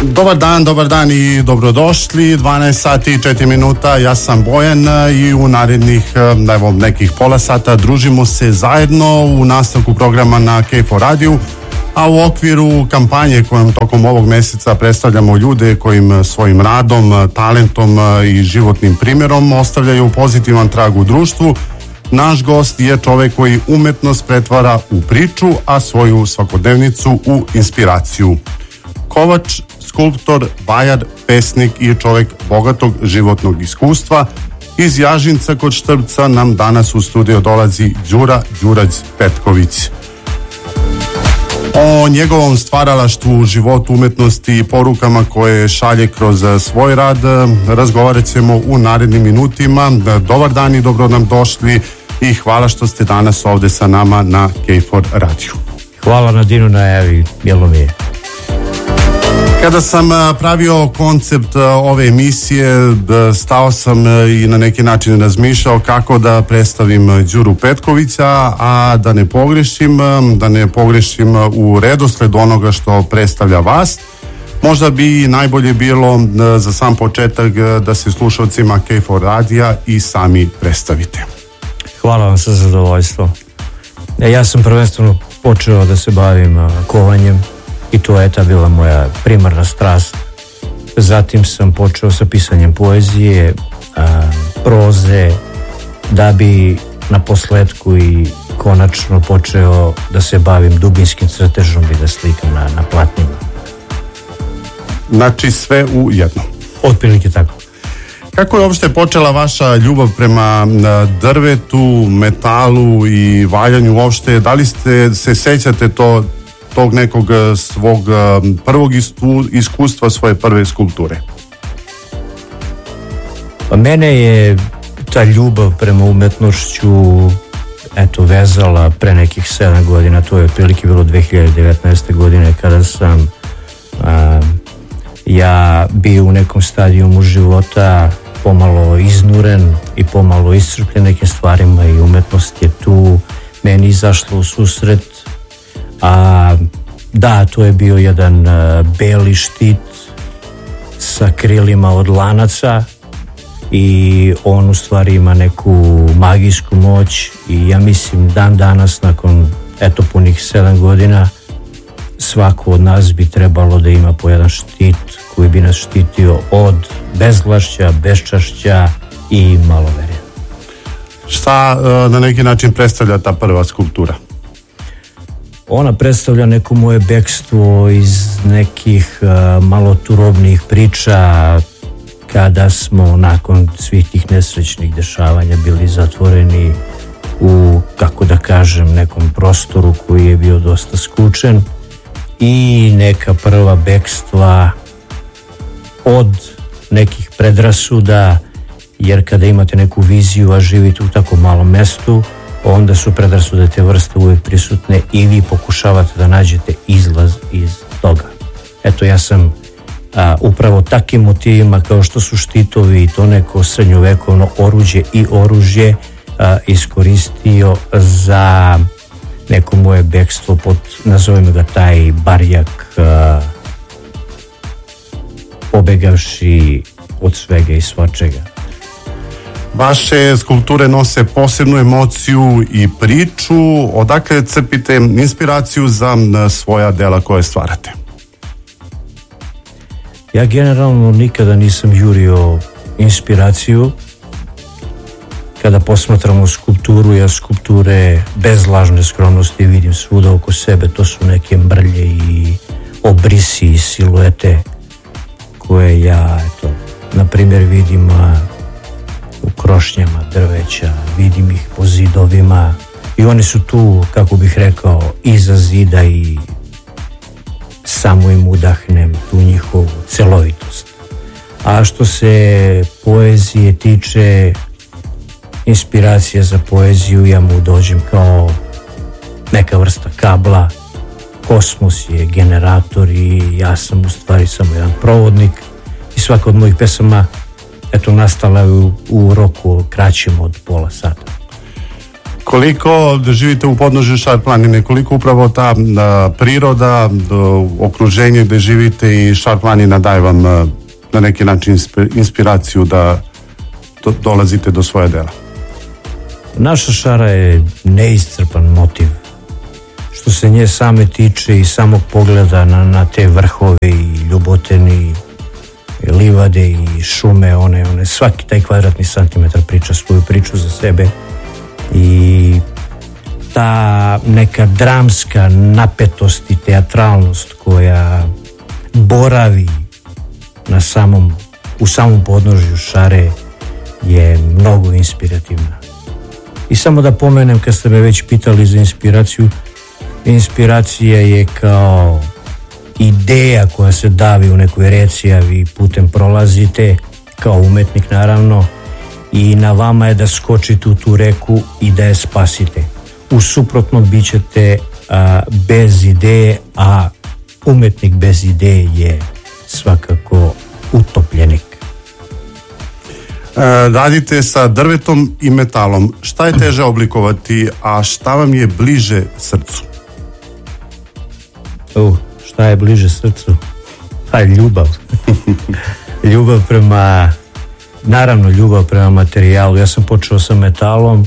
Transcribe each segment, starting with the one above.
Dobar dan i dobrodošli. 12 sati i 4 minuta, ja sam Bojan i u narednih nekih pola sata družimo se zajedno u nastavku programa na KFOR radiju, a u okviru kampanje kojom tokom ovog meseca predstavljamo ljude kojim svojim radom, talentom i životnim primjerom ostavljaju pozitivan trag u društvu. Naš gost je čovek koji umetnost pretvara u priču, a svoju svakodnevnicu u inspiraciju. Kovač, skulptor, vajar, pesnik i čovek bogatog životnog iskustva. Iz Jažinca kod Štrpca nam danas u studio dolazi Đura Đurađ Petković. O njegovom stvaralaštvu, životu, umetnosti i porukama koje šalje kroz svoj rad razgovarat ćemo u narednim minutima. Dobar dan i dobro nam došli i hvala što ste danas ovde sa nama na KFOR radiju. Hvala Nadinu na javi, bijelo mi je. Kada sam pravio koncept ove emisije, stao sam i na neki način razmišljao kako da predstavim Đuru Petkovića, a da ne pogrešim u redosledu onoga što predstavlja vas. Možda bi najbolje bilo za sam početak da se slušalcima KFOR radija i sami predstavite. Hvala vam sa zadovoljstvom. Ja sam prvenstveno počeo da se bavim kovanjem i to je bila moja primarna strast. Zatim sam počeo sa pisanjem poezije, proze, da bi na posledku i konačno počeo da se bavim dubinskim crtežom i da slikam na platnima. Znači sve u jednom. Otprilike tako. Kako je uopšte počela vaša ljubav prema drvetu, metalu i valjanju uopšte? Da li se sećate tog nekog svog prvog iskustva, svoje prve skulpture? Pa mene je ta ljubav prema umetnošću vezala pre nekih 7 godina. To je otprilike bilo 2019. godine kada sam ja bio u nekom stadijumu života pomalo iznuren i pomalo iscrpljen nekim stvarima i umetnost je tu meni izašla u susret. Da, to je bio jedan beli štit sa krilima od lanaca i on u stvari ima neku magijsku moć i ja mislim dan danas nakon punih 7 godina svako od nas bi trebalo da ima po jedan štit koji bi nas štitio od bezvlašća, beščašća i maloverja. Šta na neki način predstavlja ta prva skulptura? Ona predstavlja neko moje bekstvo iz nekih malo turobnih priča kada smo nakon svih tih nesrećnih dešavanja bili zatvoreni u, kako da kažem, nekom prostoru koji je bio dosta skučen i neka prva bekstva od nekih predrasuda, jer kada imate neku viziju a živite u tako malom mestu, onda su predrasude te vrste uvijek prisutne i vi pokušavate da nađete izlaz iz toga. Ja sam upravo takim motivima kao što su štitovi i to neko srednjovekovno oružje iskoristio za neko moje bekstvo pod, nazovimo ga taj barjak, pobegavši od svega i svačega. Vaše skulpture nose posebnu emociju i priču. Odakle crpite inspiraciju za svoja dela koje stvarate? Ja generalno nikada nisam jurio inspiraciju. Kada posmatramo skulpturu, ja skulpture bez lažne skromnosti vidim svuda oko sebe. To su neke mrlje i obrisi i siluete koje ja, na primjer, vidim u krošnjama drveća, vidim ih po zidovima i oni su tu, kako bih rekao, iza zida i samo im udahnem tu njihovu celovitost. A što se poezije tiče, inspiracija za poeziju, ja mu dođem kao neka vrsta kabla. Kosmos je generator i ja sam u stvari samo jedan provodnik i svaka od mojih pesama nastala je u roku kraćem od pola sata. Koliko živite u podnožju Šar planine, koliko upravo ta priroda, okruženje gde živite i Šar planina daje vam na neki način inspiraciju da dolazite do svoje dela? Naša Šara je neiscrpan motiv. Što se nje same tiče i samog pogleda na te vrhove i ljuboteni, i livade i šume, one svaki taj kvadratni santimetar priča svoju priču za sebe i ta neka dramska napetost i teatralnost koja boravi u samom podnožju Šare je mnogo inspirativna. I samo da pomenem, kad ste me već pitali za inspiraciju, inspiracija je kao ideja koja se davi u nekoj reci, a vi putem prolazite kao umetnik naravno, i na vama je da skočite u tu reku i da je spasite. U suprotnom bit ćete bez ideje, a umetnik bez ideje je svakako utopljenik. Radite sa drvetom i metalom. Šta je teže oblikovati, a šta vam je bliže srcu? Šta je bliže srcu? Ljubav. Ljubav prema materijalu. Ja sam počeo sa metalom.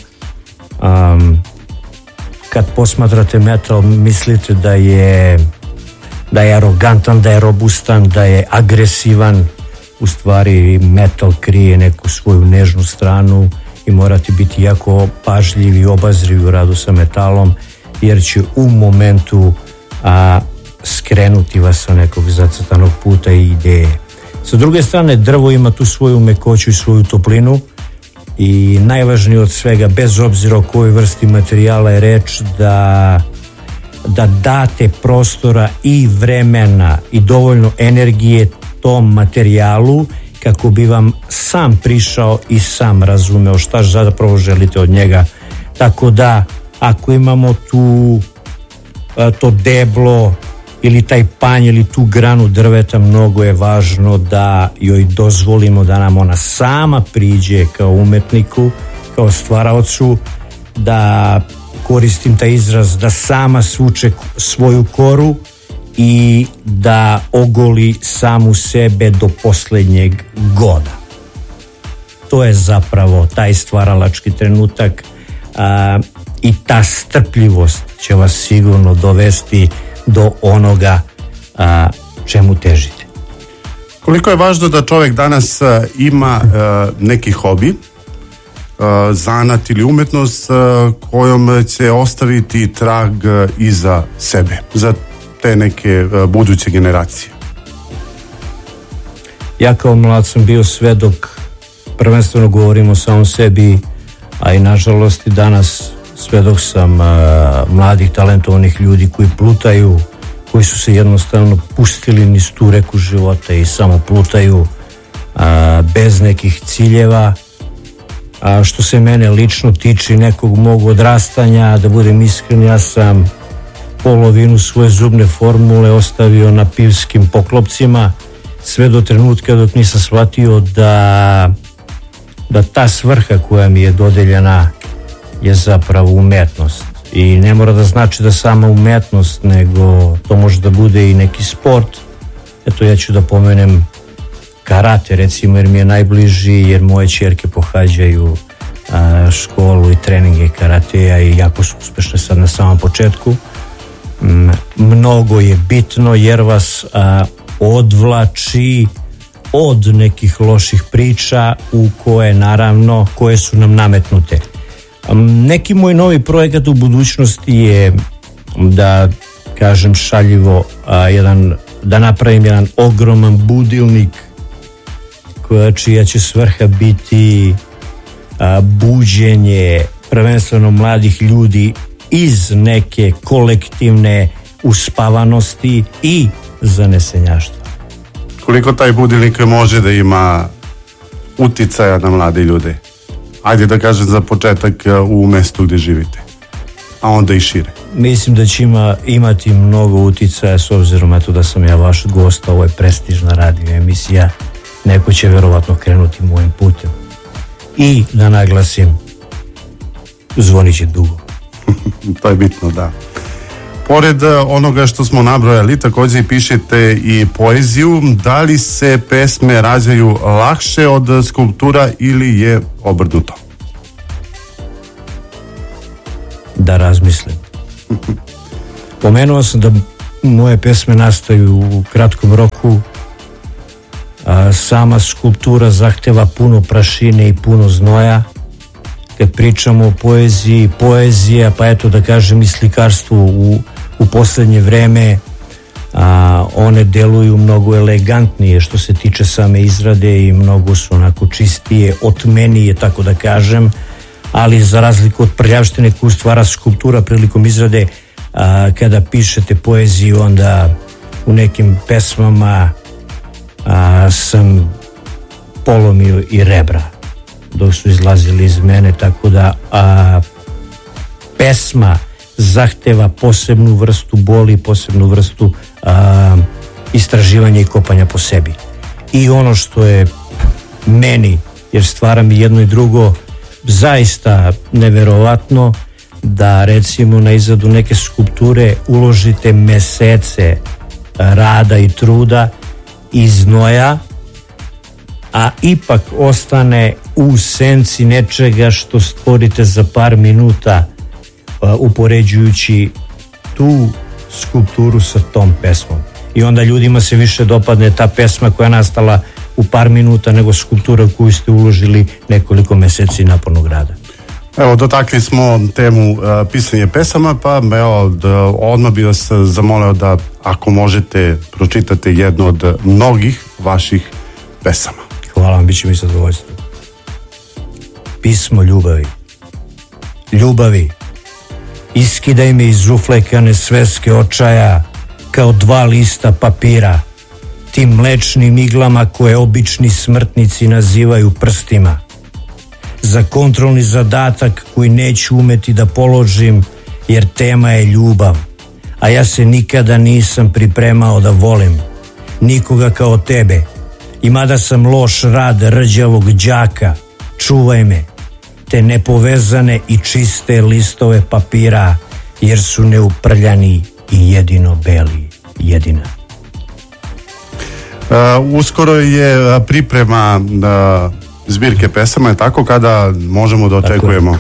Kad posmatrate metal, mislite da je arogantan, da je robustan, da je agresivan. U stvari metal krije neku svoju nežnu stranu i morate biti jako pažljivi i obazrivi u radu sa metalom, jer će u momentu skrenuti vas sa nekog zacrtanog puta i ideje. Sa druge strane, drvo ima tu svoju mekoću i svoju toplinu i najvažnije od svega, bez obzira o kojoj vrsti materijala je reč, da date prostora i vremena i dovoljno energije tom materijalu kako bi vam sam prišao i sam razumeo šta zapravo želite od njega. Tako da ako imamo to deblo ili taj panj ili tu granu drveta, mnogo je važno da joj dozvolimo da nam ona sama priđe kao umetniku, kao stvaraocu, da koristim taj izraz, da sama svuče svoju koru i da ogoli samu sebe do posljednjeg goda. To je zapravo taj stvaralački trenutak i ta strpljivost će vas sigurno dovesti do onoga čemu težite. Koliko je važno da čovjek danas ima neki hobi, zanat ili umetnost kojom će ostaviti trag iza sebe, za te neke buduće generacije? Ja kao mlad sam bio svedok, prvenstveno govorim o samom sebi, a i nažalost i danas svedok sam mladih talentovanih ljudi koji plutaju, koji su se jednostavno pustili niz tu reku života i samo plutaju bez nekih ciljeva. Što se mene lično tiče, nekog mog odrastanja, da budem iskren, ja sam polovinu svoje zubne formule ostavio na pivskim poklopcima, sve do trenutka dok nisam shvatio da ta svrha koja mi je dodeljena je zapravo umetnost. I ne mora da znači da sama umetnost, nego to može da bude i neki sport. Eto, ja ću da pomenem karate, recimo, jer mi je najbliži, jer moje ćerke pohađaju školu i treninge karateja i jako su uspešne sad na samom početku. Mnogo je bitno jer vas odvlači od nekih loših priča u koje su nam nametnute. Neki moj novi projekat u budućnosti je da kažem šaljivo da napravim jedan ogroman budilnik čija će svrha biti buđenje prvenstveno mladih ljudi iz neke kolektivne uspavanosti i zanesenjaštva. Koliko taj budilnik može da ima uticaja na mlade ljude? Ajde da kažem za početak u mestu gdje živite, a onda i šire. Mislim da će imati mnogo uticaja, s obzirom da sam ja vaš gost, ovo je prestižna radio emisija, neko će verovatno krenuti mojim putem. I da naglasim, zvonit će dugo. To je bitno, da. Pored onoga što smo nabrojali, također pišete i poeziju. Da li se pesme razvijaju lakše od skulptura ili je obrnuto? Da razmislim. Pomenuo sam da moje pesme nastaju u kratkom roku. Sama skulptura zahteva puno prašine i puno znoja. Kad pričamo o poeziji, poezija, pa eto da kažem i slikarstvo u poslednje vreme, one deluju mnogo elegantnije što se tiče same izrade i mnogo su onako čistije, otmenije, tako da kažem, ali za razliku od prljavštine koju stvara skulptura prilikom izrade, kada pišete poeziju, onda u nekim pesmama sam polomio i rebra dok su izlazili iz mene, tako da pesma zahteva posebnu vrstu boli, posebnu vrstu istraživanja i kopanja po sebi. I ono što je meni, jer stvaram i jedno i drugo, zaista neverovatno, da recimo na izradu neke skulpture uložite mesece rada i truda i znoja, a ipak ostane u senci nečega što stvorite za par minuta, upoređujući tu skulpturu sa tom pesmom. I onda ljudima se više dopadne ta pesma koja je nastala u par minuta nego skulptura u koju ste uložili nekoliko meseci napornog rada. Evo, dotakli smo temu pisanje pesama, pa evo, odmah bih vas zamolio da ako možete pročitate jednu od mnogih vaših pesama. Hvala vam, bit će mi zadovoljstvo. Pismo ljubavi. Ljubavi, iskidaj me iz uflekane sveske očaja kao dva lista papira, tim mlečnim iglama koje obični smrtnici nazivaju prstima. Za kontrolni zadatak koji neću umeti da položim, jer tema je ljubav, a ja se nikada nisam pripremao da volim nikoga kao tebe. I mada sam loš rad rđavog đaka, čuvaj me, te nepovezane i čiste listove papira, jer su neuprljani i jedino beli, jedina. Uskoro je priprema zbirke pesama, je tako? Kada možemo da očekujemo?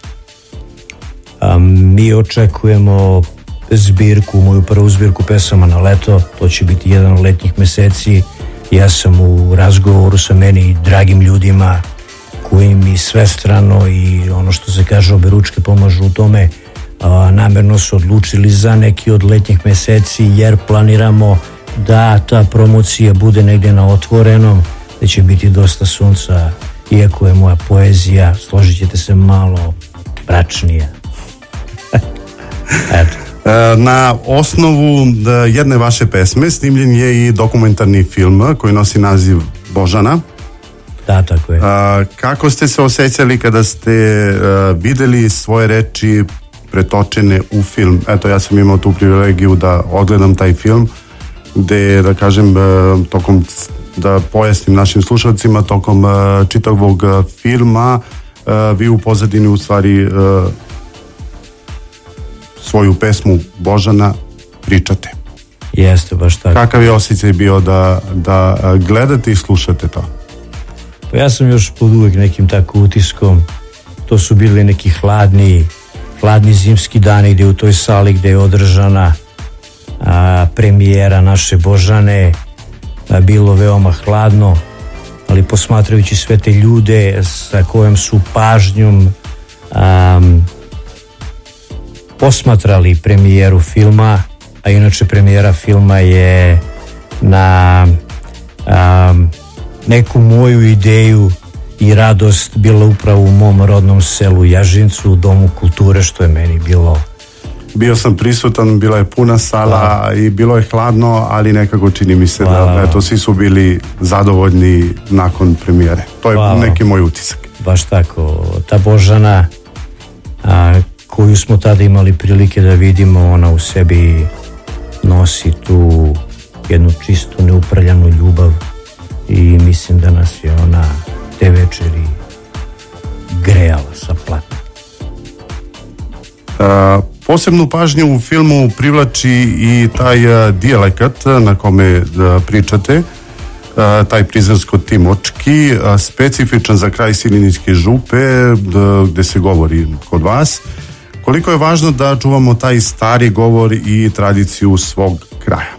Mi očekujemo zbirku, moju prvu zbirku pesama na leto. To će biti jedan od letnjih meseci. Ja sam u razgovoru sa meni dragim ljudima koji mi svestrano i ono što se kaže oberučke pomažu u tome. Namerno su odlučili za neki od letnjih meseci, jer planiramo da ta promocija bude negdje na otvorenom, da će biti dosta sunca, iako je moja poezija, složit ćete se, malo bračnija. Eto. Na osnovu jedne vaše pesme snimljen je i dokumentarni film koji nosi naziv Božana. Da, tako je. Kako ste se osjećali kada ste videli svoje reči pretočene u film? Eto, ja sam imao tu privilegiju da odgledam taj film, gde, da kažem, da pojasnim našim slušalcima, tokom čitavog filma vi u pozadini u stvari svoju pesmu Božana pričate. Jeste, baš tako. Kakav je osjećaj bio da gledate i slušate to? Pa ja sam još pod uvek nekim tako utiskom. To su bili neki hladni zimski dani gdje u toj sali gdje je održana premijera naše Božane, bilo veoma hladno, ali posmatrajući sve te ljude sa kojom su pažnjom posmatrali premijeru filma, a inače premijera filma je na neku moju ideju i radost bila upravo u mom rodnom selu Jažincu, u Domu kulture, što je meni bilo. Bio sam prisutan, bila je puna sala i bilo je hladno, ali nekako čini mi se da eto, svi su bili zadovoljni nakon premijere. To je neki moj utisak. Baš tako. Ta Božana koju smo tada imali prilike da vidimo, ona u sebi nosi tu jednu čistu, neuprljanu ljubav i mislim da nas je ona te večeri grejala sa platnom. Posebnu pažnju u filmu privlači i taj dijalekat na kome pričate, taj prizrensko-timočki, specifičan za kraj Silinićke župe, gde se govori kod vas. Koliko je važno da čuvamo taj stari govor i tradiciju svog kraja?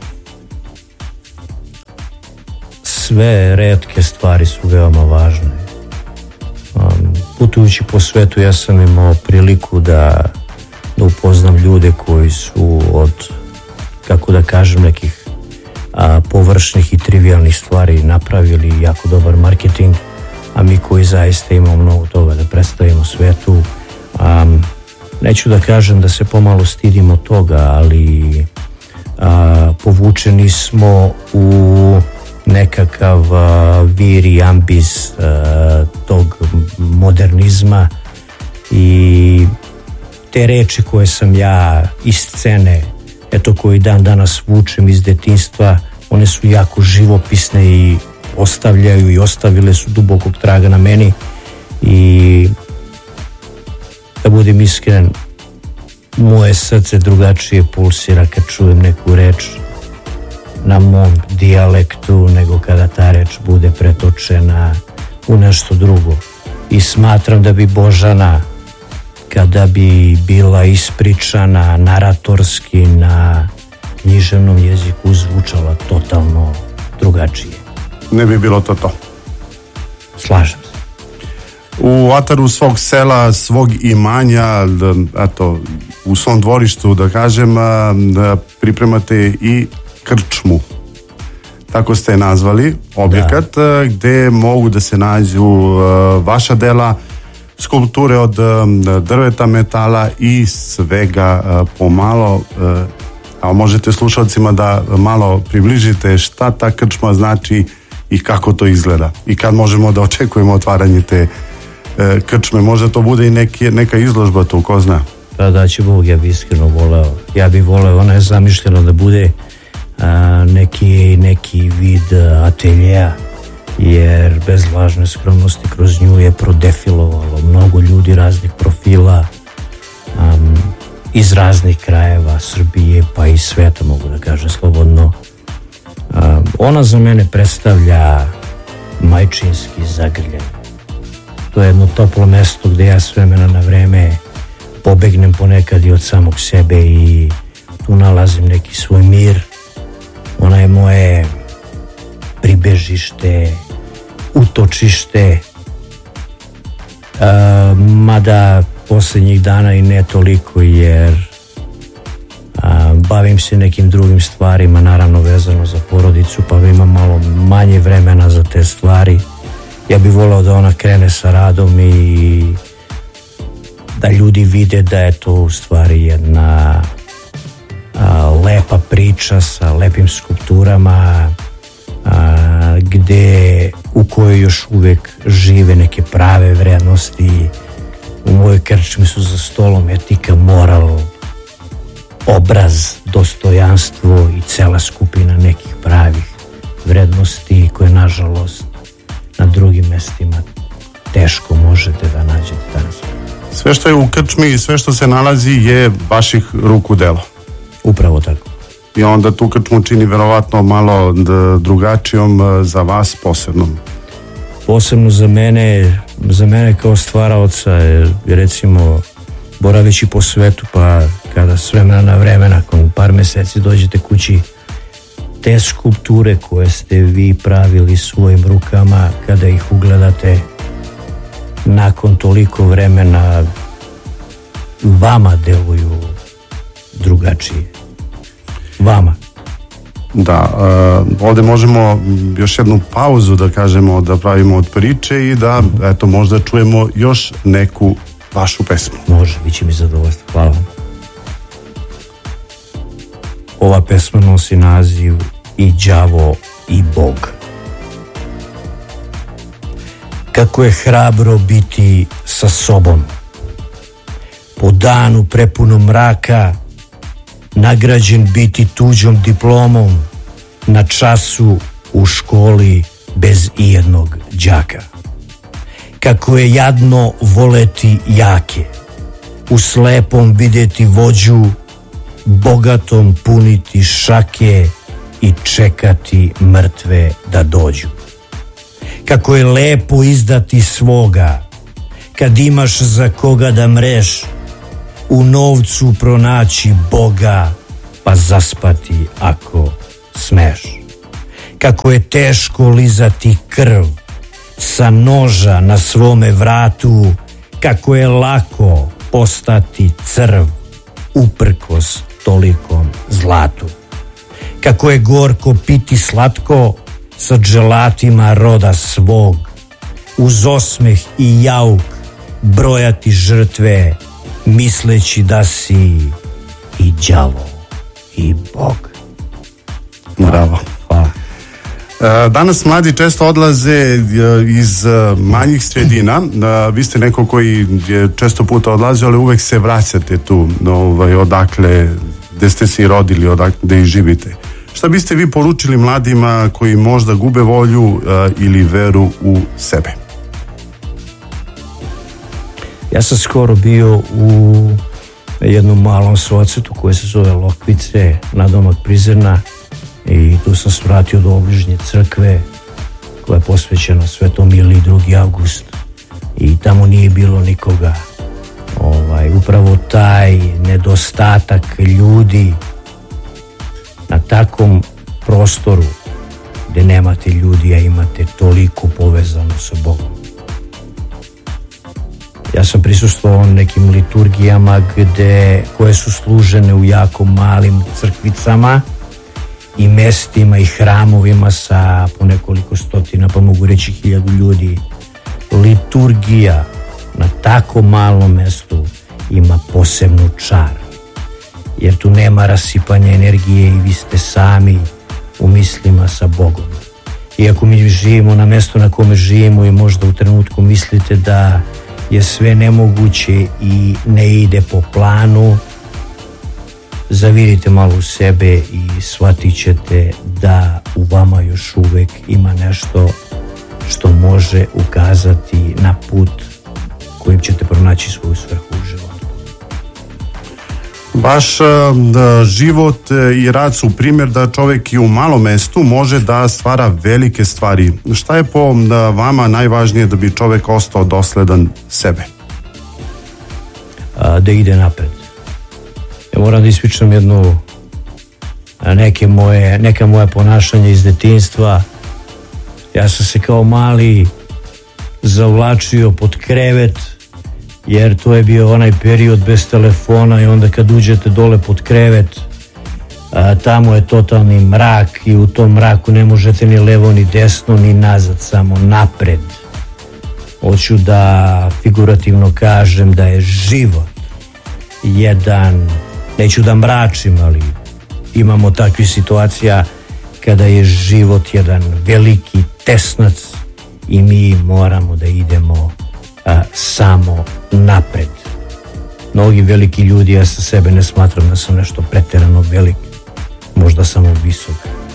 Sve retke stvari su veoma važne. Putujući po svetu ja sam imao priliku da upoznam ljude koji su od, kako da kažem, nekih površnih i trivialnih stvari napravili jako dobar marketing, a mi koji zaista imamo mnogo toga da predstavimo svetu. Neću da kažem da se pomalo stidimo toga, ali povučeni smo u nekakav vir i ambis tog modernizma i te reči koje sam ja iz scene, eto, koji dan danas vučem iz detinjstva, one su jako živopisne i ostavljaju i ostavile su dubokog traga na meni. I da budem iskren, moje srce drugačije pulsira kad čujem neku reč na mom dijalektu nego kada ta reč bude pretočena u nešto drugo. I smatram da bi Božana, kada bi bila ispričana naratorski na književnom jeziku, zvučala totalno drugačije. Ne bi bilo to. Slažem se. U ataru svog sela, svog imanja, eto, u svom dvorištu, da kažem, pripremate i krčmu. Tako ste je nazvali, objekat, gde mogu da se nađu vaša dela, skulpture od drveta, metala i svega pomalo. A možete slušalcima da malo približite šta ta krčma znači i kako to izgleda i kad možemo da očekujemo otvaranje te krčme. Možda to bude i neka izložba tu, ko zna. Pa da će Bog, ja bi iskreno voleo. Ja bi voleo, ona je zamišljena da bude neki vid ateljeja, jer bez lažne skromnosti kroz nju je prodefilovalo mnogo ljudi raznih profila, iz raznih krajeva Srbije pa i sveta, mogu da kažem slobodno. Ona za mene predstavlja majčinski zagrljaj. To je jedno toplo mesto gde ja s vremena na vreme pobegnem ponekad i od samog sebe i tu nalazim neki svoj mir. Ona je moje pribežište, utočište, mada posljednjih dana i ne toliko, jer bavim se nekim drugim stvarima, naravno vezano za porodicu, pa imam malo manje vremena za te stvari. Ja bih voleo da ona krene sa radom i da ljudi vide da je to u stvari jedna lepa priča sa lepim skulpturama, u kojoj još uvek žive neke prave vrednosti. U mojoj krčmi su za stolom etika, moral, obraz, dostojanstvo i cela skupina nekih pravih vrednosti koje nažalost na drugim mestima teško možete da nađete danas. Sve što je u krčmi i sve što se nalazi je vaših ruku delo. Upravo tako. I onda tu krčmu čini verovatno malo drugačijom, za vas posebnom. Posebno za mene kao stvaraoca, recimo boraveći po svetu, pa kada s vremena na vreme nakon par meseci dođete kući, te skulpture koje ste vi pravili svojim rukama, kada ih ugledate nakon toliko vremena, vama deluju drugačije. Vama. Da, ovdje možemo još jednu pauzu da kažemo, da pravimo od priče i da eto možda čujemo još neku vašu pesmu. Može, bit će mi zadovoljstvo. Hvala vam. Ova pesma nosi naziv I đavo i Bog. Kako je hrabro biti sa sobom, po danu prepunom mraka, nagrađen biti tuđom diplomom, na času u školi bez ijednog đaka. Kako je jadno voleti jake, u slepom vidjeti vođu, bogatom puniti šake i čekati mrtve da dođu. Kako je lepo izdati svoga, kad imaš za koga da mreš, u novcu pronaći Boga, pa zaspati ako smeš. Kako je teško lizati krv sa noža na svome vratu, kako je lako postati crv uprkos tolikom zlatu. Kako je gorko piti slatko sa dželatima roda svog, uz osmeh i jauk brojati žrtve, misleći da si i đavo i Bog. Bravo. Hvala. Danas mladi često odlaze iz manjih sredina. Vi ste neko koji je često puta odlazio, ali uvek se vraćate tu, odakle, gde ste se i rodili, odakle, gde i živite. Šta biste vi poručili mladima koji možda gube volju ili veru u sebe? Ja sam skoro bio u jednom malom svocetu koje se zove Lokvice, nadomak Prizrena, i tu sam se vratio do obližnje crkve koja je posvećena Svetom Iliji 2. avgust, i tamo nije bilo nikoga. Upravo taj nedostatak ljudi na takvom prostoru gde nemate ljudi, a imate toliko povezano sa Bogom. Ja sam prisustvovao nekim liturgijama koje su služene u jako malim crkvicama i mestima i hramovima sa po nekoliko stotina, pa mogu reći 1000 ljudi. Liturgija na tako malom mestu ima posebnu čar, jer tu nema rasipanja energije i vi ste sami u mislima sa Bogom. Iako mi živimo na mestu na kome živimo i možda u trenutku mislite da je sve nemoguće i ne ide po planu, zavirite malo u sebe i shvatit ćete da u vama još uvek ima nešto što može ukazati na put kojim ćete pronaći svoju svrhu u životu. Vaš život i rad su primjer da čovjek i u malom mestu može da stvara velike stvari. Šta je po vama najvažnije da bi čovjek ostao dosledan sebe? Da ide napred. Ja moram da ispričam neka moja ponašanja iz detinjstva. Ja sam se kao mali zavlačio pod krevet, jer to je bio onaj period bez telefona, i onda kad uđete dole pod krevet, tamo je totalni mrak i u tom mraku ne možete ni levo ni desno ni nazad, samo napred. Hoću da figurativno kažem da je život jedan, neću da mračim, ali imamo takvih situacija kada je život jedan veliki tesnac i mi moramo da idemo samo napred. Mnogi veliki ljudi, ja sa sebe ne smatram da sam nešto preterano velik, možda samo visok,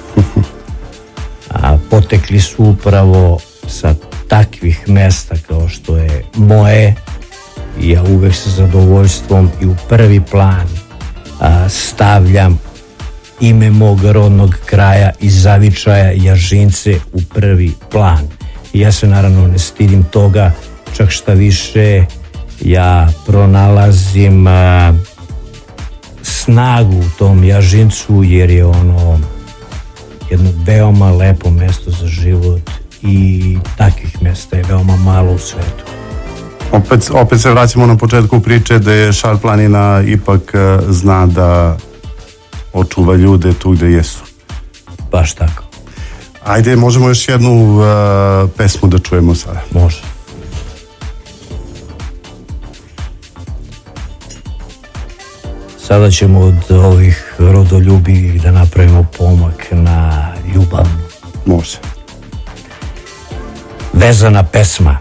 a potekli su upravo sa takvih mesta kao što je moje, i ja uvek sa zadovoljstvom i u prvi plan stavljam ime mog rodnog kraja i zavičaja, Jažince, u prvi plan. I ja se naravno ne stidim toga, čak šta više ja pronalazim snagu u tom Jažincu, jer je ono jedno veoma lepo mesto za život i takvih mesta je veoma malo u svetu. Opet se vraćamo na početku priče da je Šar planina ipak zna da očuva ljude tu gde jesu. Baš tako. Ajde, možemo još jednu pesmu da čujemo sada. Može. Sada ćemo od ovih rodoljubivih da napravimo pomak na ljubavnu. Može. Vezana pesma.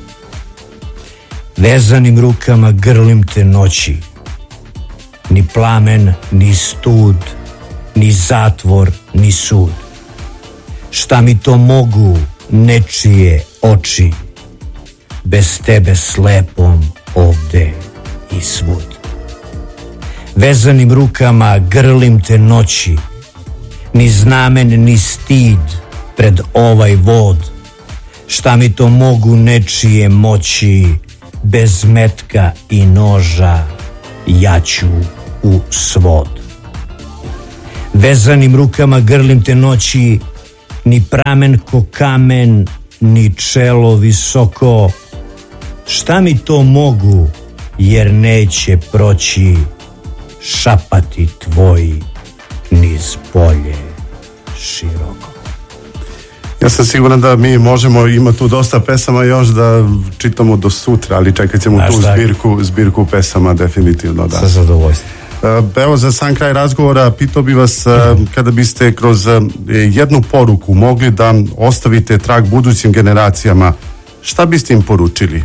Vezanim rukama grlim te noći, ni plamen, ni stud, ni zatvor, ni sud. Šta mi to mogu nečije oči, bez tebe slepom ovde i svud. Vezanim rukama grlim te noći, ni znamen ni stid pred ovaj vod. Šta mi to mogu nečije moći, bez metka i noža ja ću u svod. Vezanim rukama grlim te noći, ni pramen ko kamen, ni čelo visoko. Šta mi to mogu, jer neće proći šapati tvoji niz polje široko. Ja sam siguran da mi možemo, ima tu dosta pesama još da čitamo do sutra, ali čekat ćemo tu zbirku pesama definitivno. Da. Sa zadovoljstvom. Evo, za sam kraj razgovora pitao bi vas kada biste kroz jednu poruku mogli da ostavite trag budućim generacijama, šta biste im poručili?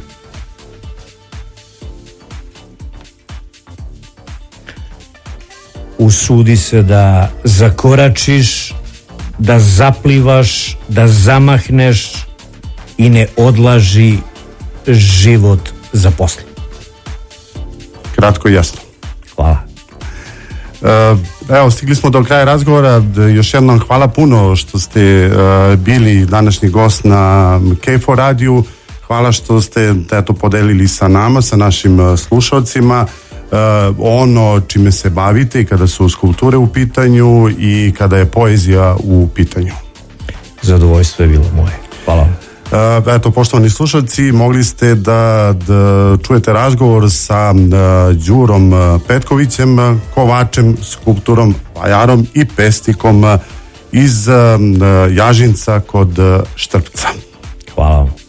Usudi se da zakoračiš, da zaplivaš, da zamahneš i ne odlaži život za posle. Kratko i jasno. Hvala. Evo, stigli smo do kraja razgovora. Još jednom hvala puno što ste bili današnji gost na KFOR radiju. Hvala što ste podelili sa nama, sa našim slušalcima, ono čime se bavite i kada su skulpture u pitanju i kada je poezija u pitanju. Zadovoljstvo je bilo moje. Hvala vam. Eto, poštovani slušalci, mogli ste da čujete razgovor sa Đurom Petkovićem, kovačem, skulptorom, vajarom i pesnikom iz Jažinca kod Štrpca. Hvala vam.